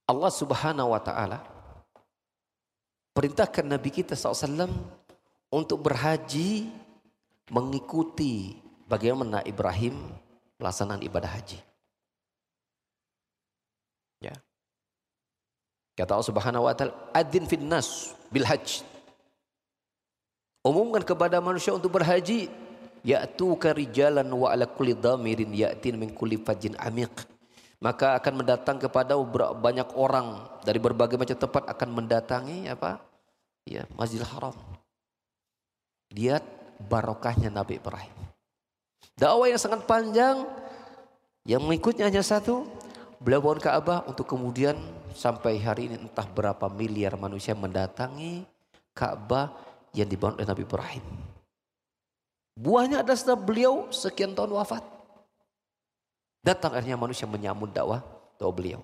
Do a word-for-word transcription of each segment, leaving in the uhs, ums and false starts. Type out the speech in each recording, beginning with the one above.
Allah Subhanahu wa taala perintahkan Nabi kita shallallahu alaihi wasallam untuk berhaji mengikuti bagaimana Ibrahim pelaksanaan ibadah haji. Ya. Kata Allah Subhanahu wa taala, "Adzin fin nas bil hajj." Umumkan kepada manusia untuk berhaji, ya'tuka rijalan wa ala kulli dhamirin ya'tin min kulli fajjin amiq. Maka akan mendatang kepada banyak orang dari berbagai macam tempat akan mendatangi apa? Ya, Masjidil Haram. Lihat barokahnya Nabi Ibrahim. Dakwah yang sangat panjang, yang mengikutnya hanya satu, beliau bangun Ka'bah untuk kemudian sampai hari ini entah berapa miliar manusia mendatangi Ka'bah yang dibangun oleh Nabi Ibrahim. Buahnya adalah setelah beliau sekian tahun wafat. Datang akhirnya manusia menyambut dakwah dakwah beliau.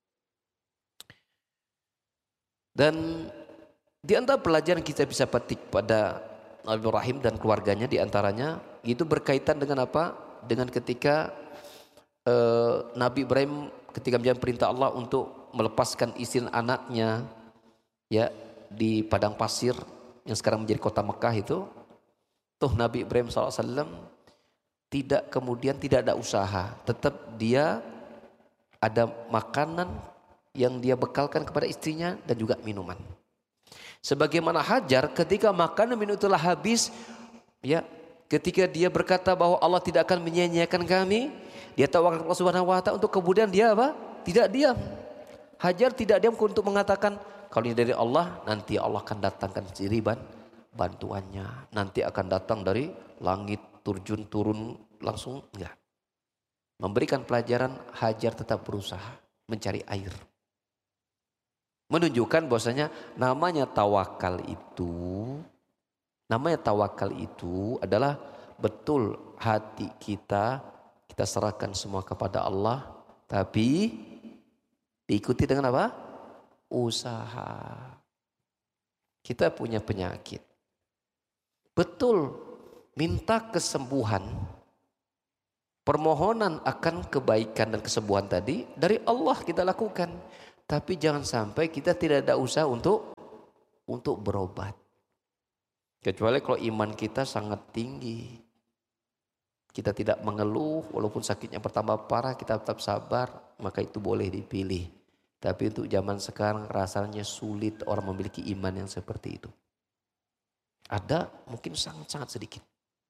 Dan di antara pelajaran kita bisa petik pada Nabi Ibrahim dan keluarganya, di antaranya itu berkaitan dengan apa? Dengan ketika uh, Nabi Ibrahim ketika menjalankan perintah Allah untuk melepaskan istri dan anaknya ya di padang pasir yang sekarang menjadi kota Mekah itu, tuh Nabi Ibrahim shallallahu alaihi wasallam tidak kemudian tidak ada usaha, tetap dia ada makanan yang dia bekalkan kepada istrinya dan juga minuman. Sebagaimana Hajar ketika makanan minum telah habis, ya ketika dia berkata bahwa Allah tidak akan menyia-nyiakan kami, dia tawarkan Allah Subhanahu wa taala untuk kemudian dia apa? Tidak diam. Hajar tidak diam untuk mengatakan kalau ini dari Allah, nanti Allah akan datangkan sendiri bantuannya. Nanti akan datang dari langit, turjun turun langsung. Enggak. Memberikan pelajaran, Hajar tetap berusaha mencari air. Menunjukkan bahwasanya namanya tawakal itu, namanya tawakal itu adalah betul hati kita, kita serahkan semua kepada Allah, tapi diikuti dengan apa? Usaha. Kita punya penyakit. Betul, minta kesembuhan, permohonan akan kebaikan dan kesembuhan tadi dari Allah kita lakukan. Tapi jangan sampai kita tidak ada usaha untuk untuk berobat. Kecuali kalau iman kita sangat tinggi. Kita tidak mengeluh walaupun sakitnya bertambah parah, kita tetap sabar, maka itu boleh dipilih. Tapi untuk zaman sekarang rasanya sulit orang memiliki iman yang seperti itu. Ada mungkin sangat-sangat sedikit.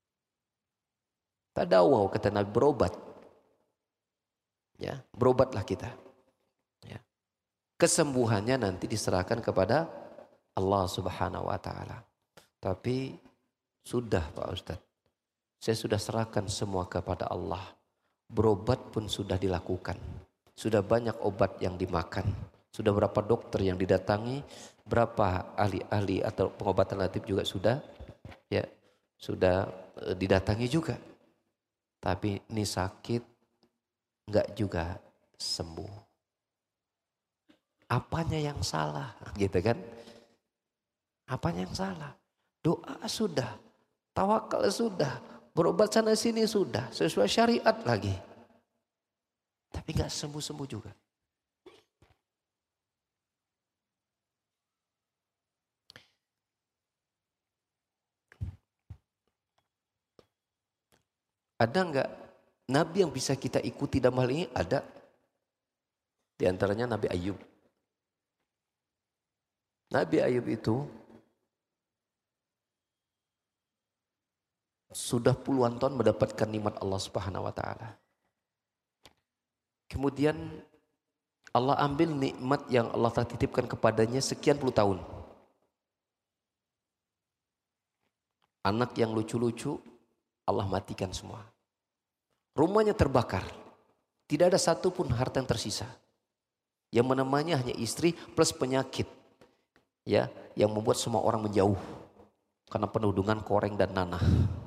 Tak ada wow kata Nabi, berobat. Ya, berobatlah kita. Ya. Kesembuhannya nanti diserahkan kepada Allah Subhanahu wa taala. Tapi sudah Pak Ustadz, saya sudah serahkan semua kepada Allah. Berobat pun sudah dilakukan. Sudah banyak obat yang dimakan. Sudah berapa dokter yang didatangi, berapa ahli-ahli atau pengobatan alternatif juga sudah ya sudah e, didatangi juga. Tapi ini sakit enggak juga sembuh. Apanya yang salah? Gitu kan? Apanya yang salah? Doa sudah, tawakal sudah, berobat sana sini sudah, sesuai syariat lagi. Tapi enggak sembuh-sembuh juga. Ada enggak Nabi yang bisa kita ikuti dalam hal ini? Ada. Di antaranya Nabi Ayub. Nabi Ayub itu sudah puluhan tahun mendapatkan nikmat Allah Subhanahu wa taala. Kemudian Allah ambil nikmat yang Allah telah titipkan kepadanya sekian puluh tahun. Anak yang lucu-lucu Allah matikan semua. Rumahnya terbakar. Tidak ada satupun harta yang tersisa. Yang menemani hanya istri plus penyakit. Ya, yang membuat semua orang menjauh. Karena penuh dengan koreng dan nanah.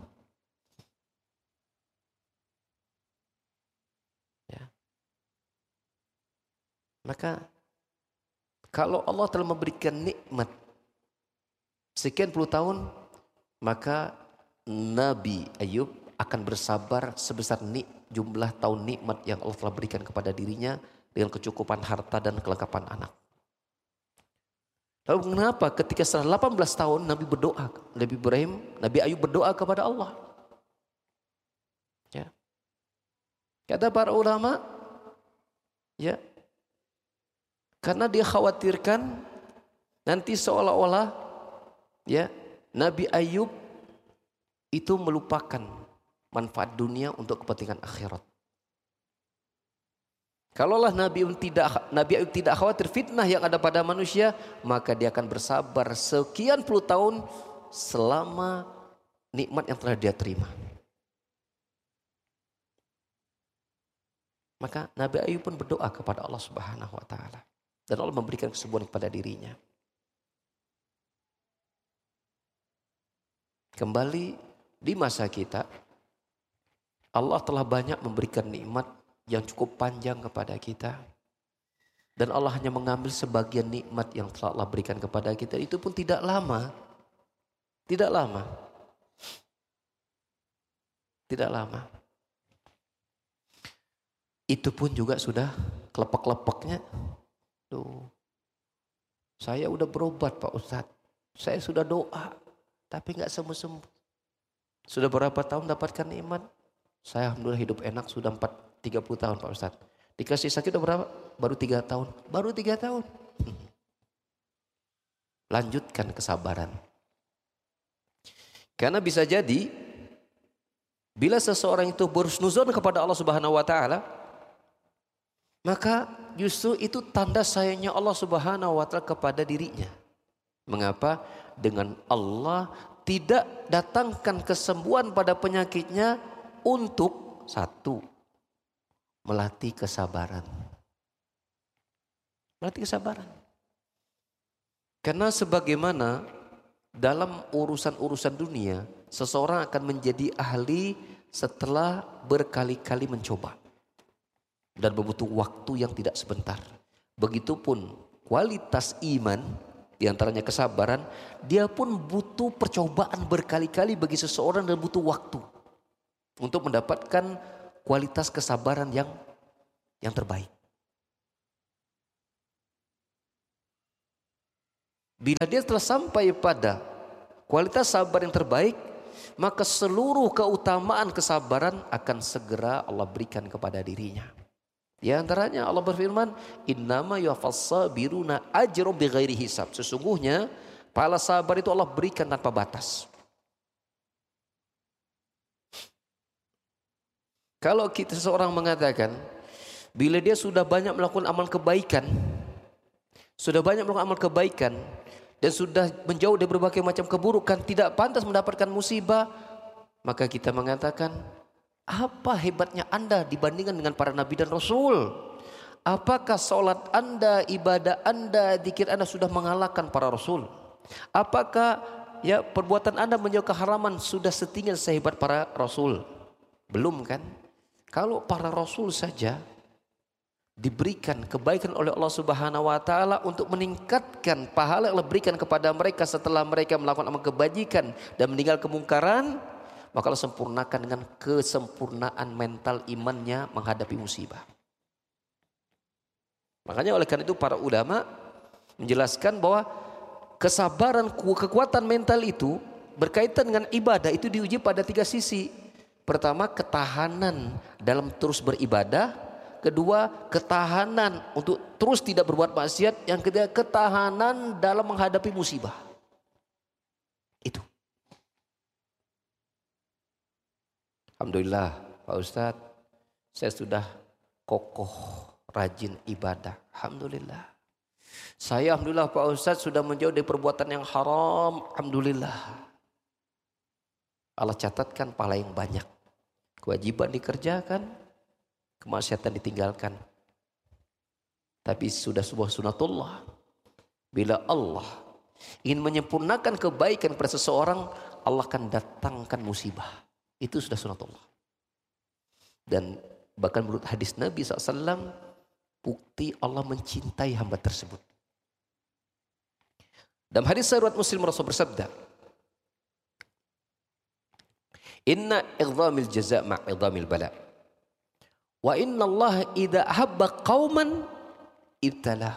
Ya. Maka kalau Allah telah memberikan nikmat sekian puluh tahun, maka Nabi Ayub akan bersabar sebesar nik, jumlah tahun nikmat yang Allah telah berikan kepada dirinya dengan kecukupan harta dan kelengkapan anak. Lalu kenapa ketika setelah delapan belas tahun Nabi berdoa, Nabi Ibrahim, Nabi Ayub berdoa kepada Allah. Ya. Kata para ulama, ya, karena dia khawatirkan nanti seolah-olah, ya, Nabi Ayub itu melupakan manfaat dunia untuk kepentingan akhirat. Kalaulah Nabi Ayub tidak Nabi Ayub tidak khawatir fitnah yang ada pada manusia, maka dia akan bersabar sekian puluh tahun selama nikmat yang telah dia terima. Maka Nabi Ayub pun berdoa kepada Allah Subhanahu wa taala dan Allah memberikan kesembuhan kepada dirinya. Kembali di masa kita, Allah telah banyak memberikan nikmat yang cukup panjang kepada kita. Dan Allah hanya mengambil sebagian nikmat yang telah Allah berikan kepada kita. Itu pun tidak lama. Tidak lama. Tidak lama. Itu pun juga sudah kelepek-kelepeknya. Tuh. Saya udah berobat Pak Ustadz. Saya sudah doa. Tapi gak sembuh-sembuh. Sudah berapa tahun dapatkan nikmat? Saya alhamdulillah hidup enak sudah empat, tiga puluh tahun Pak Ustadz. Dikasih sakit udah berapa? Baru tiga tahun. Baru tiga tahun. Lanjutkan kesabaran. Karena bisa jadi bila seseorang itu berhusnuzon kepada Allah Subhanahu wa taala, maka justru itu tanda sayangnya Allah Subhanahu wa taala kepada dirinya. Mengapa? Dengan Allah tidak datangkan kesembuhan pada penyakitnya untuk satu, melatih kesabaran. Melatih kesabaran. Karena sebagaimana dalam urusan-urusan dunia, seseorang akan menjadi ahli setelah berkali-kali mencoba. Dan membutuhkan waktu yang tidak sebentar. Begitupun kualitas iman, diantaranya kesabaran, dia pun butuh percobaan berkali-kali bagi seseorang dan butuh waktu. Untuk mendapatkan kualitas kesabaran yang yang terbaik. Bila dia telah sampai pada kualitas sabar yang terbaik, maka seluruh keutamaan kesabaran akan segera Allah berikan kepada dirinya. Di antaranya Allah berfirman, innama yuwaffas sabiruna ajrahum bighairi hisab. Sesungguhnya pahala sabar itu Allah berikan tanpa batas. Kalau kita seseorang mengatakan bila dia sudah banyak melakukan amal kebaikan, sudah banyak melakukan amal kebaikan dan sudah menjauh dari berbagai macam keburukan, tidak pantas mendapatkan musibah, maka kita mengatakan, apa hebatnya Anda dibandingkan dengan para nabi dan rasul? Apakah sholat Anda, ibadah Anda, zikir Anda sudah mengalahkan para rasul? Apakah ya perbuatan Anda menjauh keharaman sudah setinggi sehebat para rasul? Belum kan? Kalau para rasul saja diberikan kebaikan oleh Allah Subhanahu wa taala untuk meningkatkan pahala yang Allah berikan kepada mereka setelah mereka melakukan amal kebajikan dan meninggal kemungkaran, maka Allah sempurnakan dengan kesempurnaan mental imannya menghadapi musibah. Makanya oleh karena itu para ulama menjelaskan bahwa kesabaran, kekuatan mental itu berkaitan dengan ibadah itu diuji pada tiga sisi. Pertama, ketahanan dalam terus beribadah. Kedua, ketahanan untuk terus tidak berbuat maksiat. Yang ketiga, ketahanan dalam menghadapi musibah. Itu. Alhamdulillah Pak Ustadz, saya sudah kokoh rajin ibadah. Alhamdulillah. Saya alhamdulillah Pak Ustadz sudah menjauh dari perbuatan yang haram. Alhamdulillah. Allah catatkan pahala yang banyak. Kewajiban dikerjakan, kemaksiatan ditinggalkan. Tapi sudah sebuah sunatullah. Bila Allah ingin menyempurnakan kebaikan pada seseorang, Allah akan datangkan musibah. Itu sudah sunatullah. Dan bahkan menurut hadis Nabi shallallahu alaihi wasallam, bukti Allah mencintai hamba tersebut. Dalam hadis riwayat Muslim, Rasul bersabda, inna idhamil jaza' ma'idhamil bala. Wa innallaha idza habba qauman ibtalah.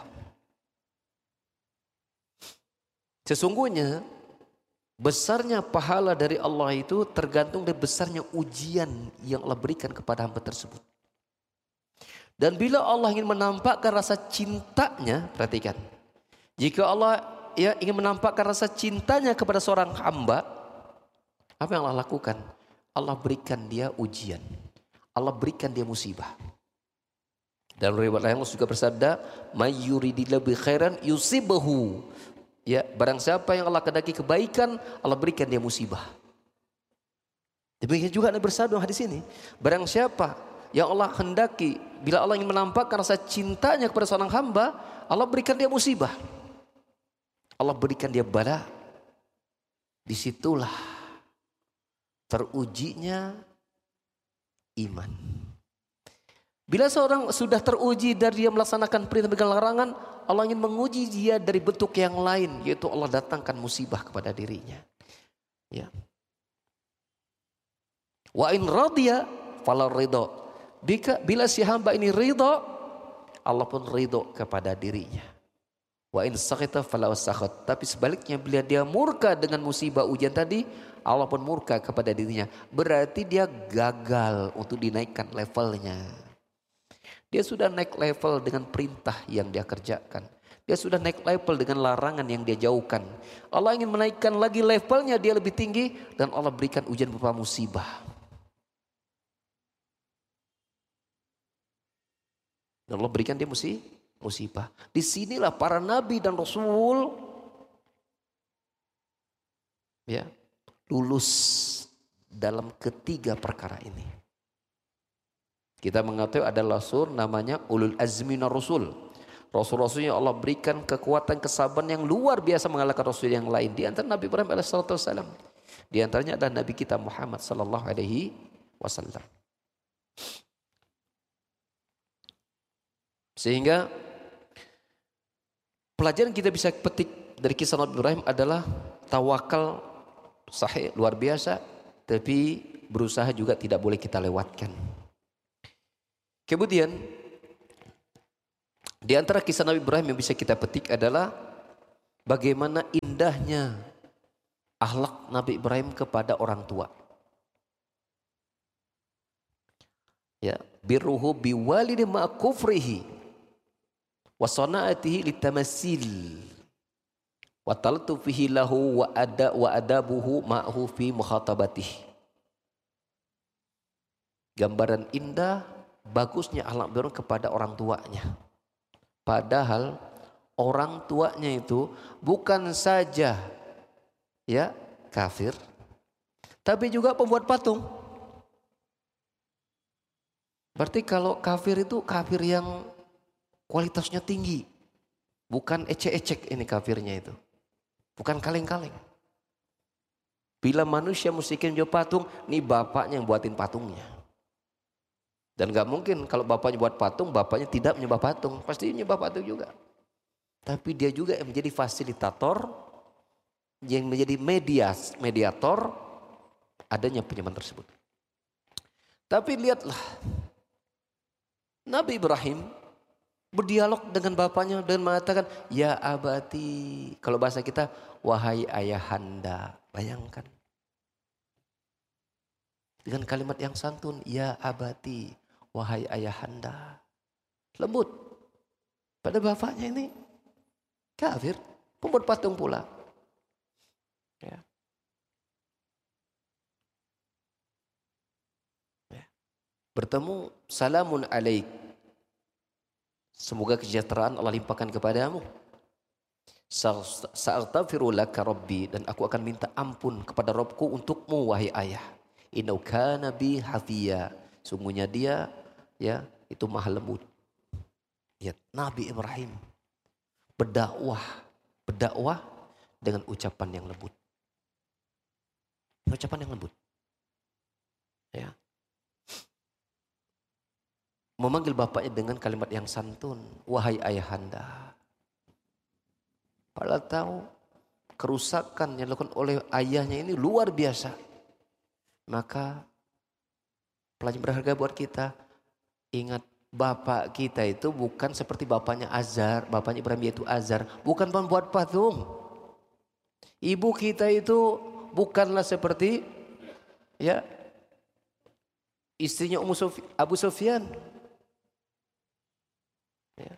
Sesungguhnya besarnya pahala dari Allah itu tergantung dari besarnya ujian yang Allah berikan kepada hamba tersebut. Dan bila Allah ingin menampakkan rasa cintanya, perhatikan. Jika Allah ya ingin menampakkan rasa cintanya kepada seorang hamba, apa yang Allah lakukan? Allah berikan dia ujian. Allah berikan dia musibah. Dan riwayat lain Allah juga bersabda, "May yuridillahu bi khairan yusibahu." Ya, barang siapa yang Allah kehendaki kebaikan, Allah berikan dia musibah. Demikian juga Nabi bersabda hadis ini, barang siapa yang Allah hendaki, bila Allah ingin menampakkan rasa cintanya kepada seorang hamba, Allah berikan dia musibah. Allah berikan dia bala. Disitulah terujinya iman. Bila seorang sudah teruji dari dia melaksanakan perintah dan larangan, Allah ingin menguji dia dari bentuk yang lain, yaitu Allah datangkan musibah kepada dirinya. Ya. Wa in radiya fala ridha. Bila si hamba ini ridha, Allah pun ridha kepada dirinya. Wa in sakhita fala sakhat. Tapi sebaliknya bila dia murka dengan musibah ujian tadi, Allah pun murka kepada dirinya. Berarti dia gagal untuk dinaikkan levelnya. Dia sudah naik level dengan perintah yang dia kerjakan. Dia sudah naik level dengan larangan yang dia jauhkan. Allah ingin menaikkan lagi levelnya, dia lebih tinggi, dan Allah berikan ujian berupa musibah. Dan Allah berikan dia musibah. Disinilah para nabi dan rasul ya lulus dalam ketiga perkara ini. Kita mengetahui ada rasul namanya ulul azmi minar rusul. Rasul-rasul yang Allah berikan kekuatan kesabaran yang luar biasa mengalahkan rasul yang lain. Di antara Nabi Ibrahim alaihissalam. Di antaranya ada Nabi kita Muhammad sallallahu alaihi wasallam. Sehingga pelajaran kita bisa petik dari kisah Nabi Ibrahim adalah tawakal sahih luar biasa, tapi berusaha juga tidak boleh kita lewatkan. Kemudian di antara kisah Nabi Ibrahim yang bisa kita petik adalah bagaimana indahnya akhlak Nabi Ibrahim kepada orang tua. Ya, birruhu biwalidi ma kufrihi wa sana'atihi litamasil wa taltufihi lahu wa ada wa adabuhu ma'hu fi mukhatabatihi. Gambaran indah bagusnya akhlak Ibrahim kepada orang tuanya. Padahal orang tuanya itu bukan saja ya kafir, tapi juga pembuat patung. Berarti kalau kafir itu kafir yang kualitasnya tinggi, bukan ecek-ecek ini kafirnya itu, bukan kaleng-kaleng. Bila manusia musyrikin jual patung, nih bapaknya yang buatin patungnya. Dan gak mungkin kalau bapaknya buat patung, bapaknya tidak menyembah patung. Pasti menyembah patung juga. Tapi dia juga yang menjadi fasilitator, yang menjadi medias, mediator adanya penyembahan tersebut. Tapi lihatlah, Nabi Ibrahim berdialog dengan bapaknya dan mengatakan, ya abati. Kalau bahasa kita, wahai ayahanda. Bayangkan. Dengan kalimat yang santun, ya abati. Wahai ayahanda, lembut. Pada bapaknya ini kafir, pembuat patung pula. Ya. Ya. Bertemu, salamun alaik. Semoga kesejahteraan Allah limpahkan kepadamu. Sa'aghfiru laka rabbi, dan aku akan minta ampun kepada Rabbku untukmu wahai ayah. Innahu kana bi hafiya. Sungguhnya dia ya itu maha lembut. Ya, Nabi Ibrahim berdakwah, berdakwah dengan ucapan yang lembut. Ucapan yang lembut. Ya. Memanggil bapaknya dengan kalimat yang santun, wahai ayahanda. Padahal tahu kerusakan yang dilakukan oleh ayahnya ini luar biasa. Maka pelajaran berharga buat kita, Ingat, bapak kita itu bukan seperti bapaknya Azar, bapaknya Ibrahim yaitu Azar, bukan pembuat patung. Ibu kita itu bukanlah seperti ya istrinya Ummu Suf, Abu Sufyan. Ya.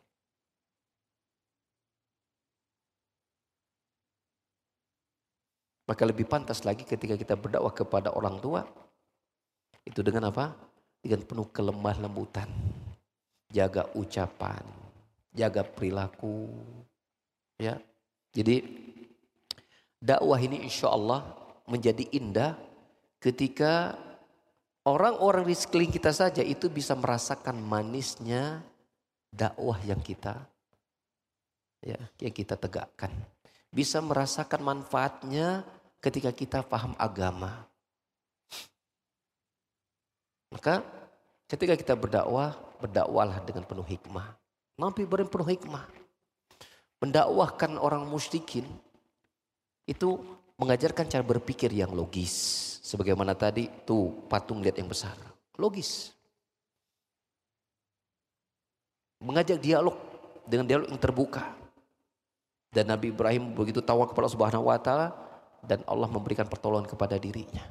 Maka lebih pantas lagi ketika kita berdakwah kepada orang tua itu dengan apa? Dengan penuh kelemah lembutan. Jaga ucapan, jaga perilaku. Ya. Jadi dakwah ini insya Allah menjadi indah ketika orang-orang di sekeliling kita saja itu bisa merasakan manisnya dakwah yang kita ya, yang kita tegakkan. Bisa merasakan manfaatnya ketika kita paham agama. Maka ketika kita berdakwah, berdakwahlah dengan penuh hikmah. Nabi Ibrahim penuh hikmah. Mendakwahkan orang musyrikin itu mengajarkan cara berpikir yang logis. Sebagaimana tadi tuh patung lihat yang besar. Logis. Mengajak dialog dengan dialog yang terbuka. Dan Nabi Ibrahim begitu tawakal kepada Allah Subhanahu wa taala dan Allah memberikan pertolongan kepada dirinya.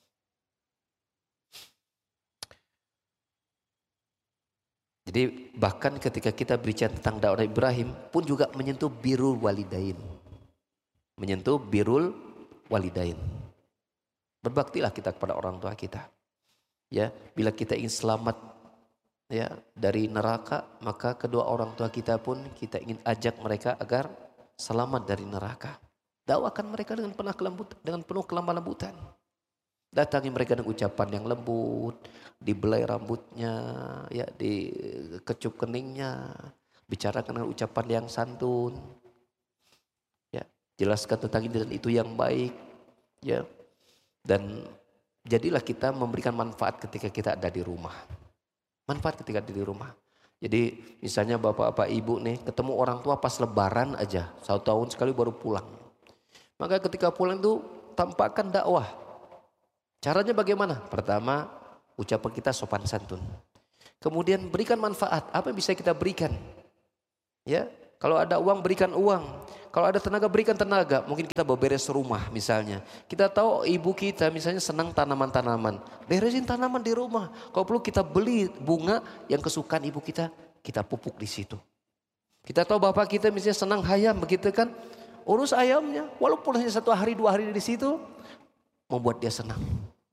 Jadi bahkan ketika kita berbicara tentang dakwah Ibrahim pun juga menyentuh birrul walidain. Menyentuh birrul walidain. Berbaktilah kita kepada orang tua kita. Ya, bila kita ingin selamat ya dari neraka, maka kedua orang tua kita pun kita ingin ajak mereka agar selamat dari neraka. Dakwakan mereka dengan penuh kelembutan, dengan penuh kelemah lembutan. Datangi mereka dengan ucapan yang lembut, dibelai rambutnya, ya, dikecup keningnya, bicarakan dengan ucapan yang santun, ya, jelaskan tentang ini dan itu yang baik, ya, dan jadilah kita memberikan manfaat ketika kita ada di rumah, manfaat ketika ada di rumah. Jadi misalnya bapak-bapak ibu nih ketemu orang tua pas lebaran aja, satu tahun sekali baru pulang, maka ketika pulang itu tampakkan dakwah. Caranya bagaimana? Pertama, ucapan kita sopan santun. Kemudian berikan manfaat. Apa yang bisa kita berikan? Ya, kalau ada uang berikan uang. Kalau ada tenaga berikan tenaga. Mungkin kita beberes rumah misalnya. Kita tahu ibu kita misalnya senang tanaman-tanaman. Beresin tanaman di rumah. Kalau perlu kita beli bunga yang kesukaan ibu kita, kita pupuk di situ. Kita tahu bapak kita misalnya senang ayam begitu kan? Urus ayamnya. Walaupun hanya satu hari dua hari di situ, membuat dia senang.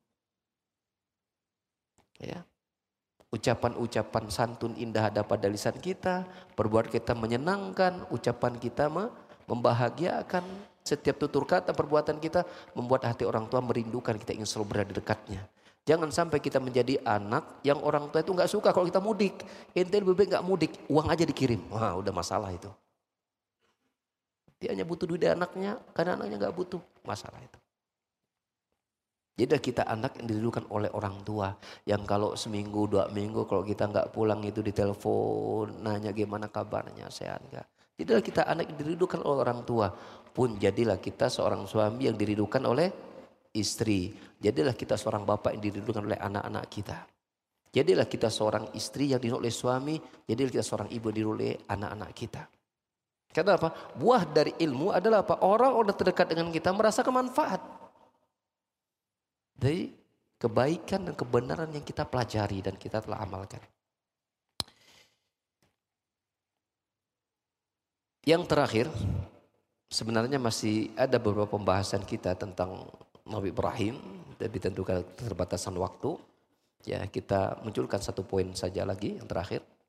Ya. Ucapan-ucapan santun indah ada pada lisan kita, perbuatan kita menyenangkan, ucapan kita membahagiakan, setiap tutur kata perbuatan kita membuat hati orang tua merindukan, kita ingin selalu berada di dekatnya. Jangan sampai kita menjadi anak yang orang tua itu nggak suka kalau kita mudik. Ente lebih baik nggak mudik, uang aja dikirim. Wah, udah masalah itu. Dia hanya butuh duit dari anaknya, karena anaknya nggak butuh, masalah itu. Jadi kita anak yang dirindukan oleh orang tua. Yang kalau seminggu, dua minggu kalau kita nggak pulang itu ditelepon. Nanya gimana kabarnya, sehat nggak. Jadilah kita anak yang dirindukan oleh orang tua. Pun jadilah kita seorang suami yang dirindukan oleh istri. Jadilah kita seorang bapak yang dirindukan oleh anak-anak kita. Jadilah kita seorang istri yang dirindukan oleh suami. Jadilah kita seorang ibu yang dirindukan oleh anak-anak kita. Karena apa? Buah dari ilmu adalah apa? Orang-orang terdekat dengan kita merasakan manfaat dari kebaikan dan kebenaran yang kita pelajari dan kita telah amalkan. Yang terakhir, sebenarnya masih ada beberapa pembahasan kita tentang Nabi Ibrahim, tapi tentu keterbatasan waktu. Ya, kita munculkan satu poin saja lagi yang terakhir.